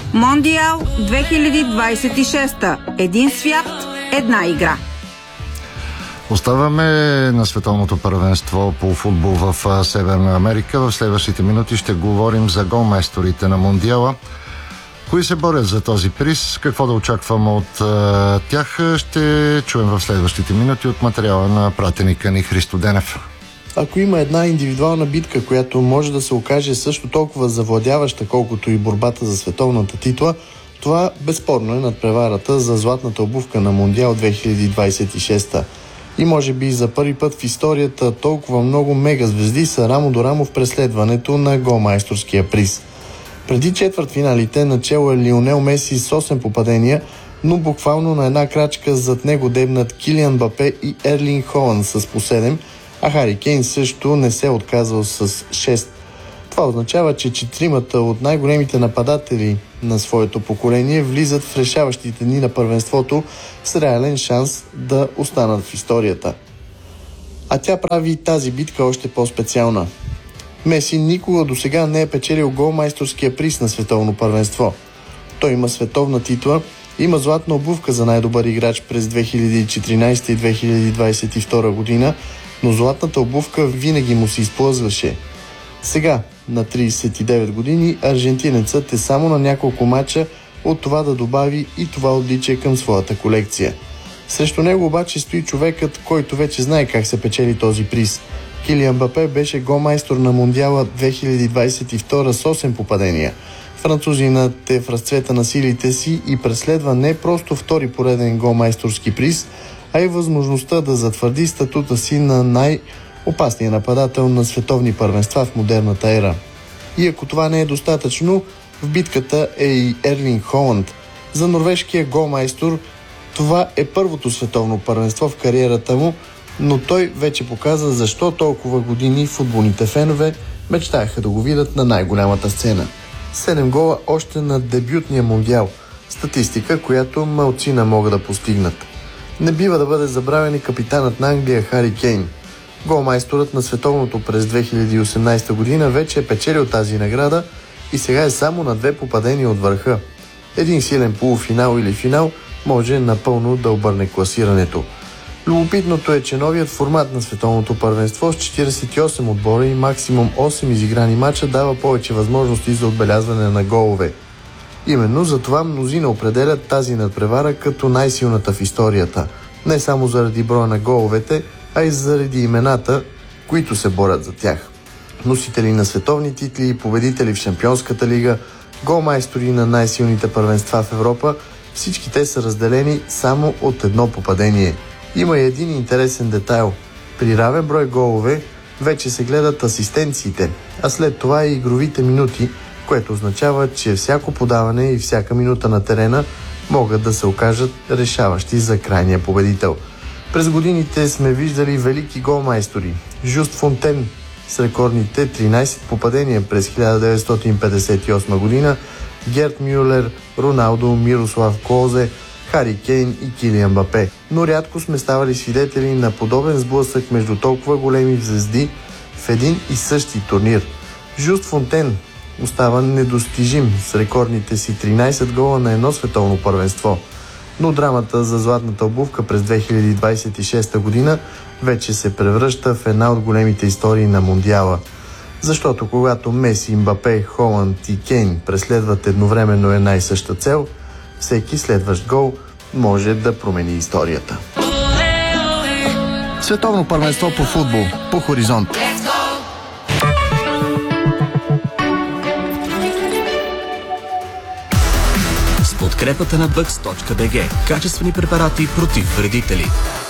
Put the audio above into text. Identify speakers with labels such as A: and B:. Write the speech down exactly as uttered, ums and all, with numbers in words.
A: Мондиал две хиляди двадесет и шеста. Един свят, една игра.
B: Оставаме на световното първенство по футбол в Северна Америка. В следващите минути ще говорим за голмайсторите на Мондиала. Кои се борят за този приз? Какво да очакваме от а, тях? Ще чуем в следващите минути от материала на пратеника ни Христо Денев.
C: Ако има една индивидуална битка, която може да се окаже също толкова завладяваща, колкото и борбата за световната титла, това безспорно е надпреварата за златната обувка на Мондиал две хиляди двадесет и шеста. И може би за първи път в историята толкова много мегазвезди са рамо до рамо в преследването на голмайсторския приз. Преди четвъртфиналите начело е Лионел Меси с осем попадения, но буквално на една крачка зад него дебнат Килиан Мбапе и Ерлинг Холанд с по седем, а Хари Кейн също не се е отказал с шест. Това означава, че четиримата от най-големите нападатели на своето поколение влизат в решаващите дни на първенството с реален шанс да останат в историята. А тя прави тази битка още по-специална. Меси никога досега не е печелил голмайсторския приз на световно първенство. Той има световна титла, има златна обувка за най-добър играч през две хиляди и четиринадесета и две хиляди двадесет и втора година, но златната обувка винаги му се изплъзваше. Сега, на тридесет и девет години, аржентинецът е само на няколко мача от това да добави и това отличие към своята колекция. Срещу него обаче стои човекът, който вече знае как се печели този приз. Килиан Мбапе беше голмайстор на Мондиала две хиляди двадесет и втора с осем попадения. Французинът е в разцвета на силите си и преследва не просто втори пореден голмайсторски приз, а и възможността да затвърди статута си на най-опасния нападател на световни първенства в модерната ера. И ако това не е достатъчно, в битката е и Ерлинг Холанд. За норвежкия голмайстор това е първото световно първенство в кариерата му, но той вече показа защо толкова години футболните фенове мечтаеха да го видят на най-голямата сцена. седем гола още на дебютния мондиал. Статистика, която малцина могат да постигнат. Не бива да бъде забравен и капитанът на Англия Хари Кейн. Голмайсторът на световното през две хиляди и осемнадесета година вече е печелил тази награда и сега е само на две попадения от върха. Един силен полуфинал или финал може напълно да обърне класирането. Любопитното е, че новият формат на световното първенство с четиридесет и осем отбора и максимум осем изиграни мача дава повече възможности за отбелязване на голове. Именно за това мнозина определят тази надпревара като най-силната в историята. Не само заради броя на головете, а и заради имената, които се борят за тях. Носители на световни титли и победители в Шампионската лига, голмайстори на най-силните първенства в Европа, всички те са разделени само от едно попадение. Има и един интересен детайл. При равен брой голове вече се гледат асистенциите, а след това и игровите минути, което означава, че всяко подаване и всяка минута на терена могат да се окажат решаващи за крайния победител. През годините сме виждали велики голмайстори. Жуст Фонтен с рекордните тринадесет попадения през хиляда деветстотин петдесет и осма година, Герд Мюлер, Роналдо, Мирослав Клозе, Хари Кейн и Килиан Мбапе. Но рядко сме ставали свидетели на подобен сблъсък между толкова големи звезди в един и същи турнир. Жуст Фонтен остава недостижим с рекордните си тринадесет гола на едно световно първенство. Но драмата за златната обувка през две хиляди двадесет и шеста година вече се превръща в една от големите истории на Мондиала. Защото когато Меси, Мбапе, Холанд и Кейн преследват едновременно една и съща цел, всеки следващ гол може да промени историята.
D: Световно първенство по футбол по Хоризонт.
E: С подкрепата на бъкс точка би джи. Качествени препарати против вредители.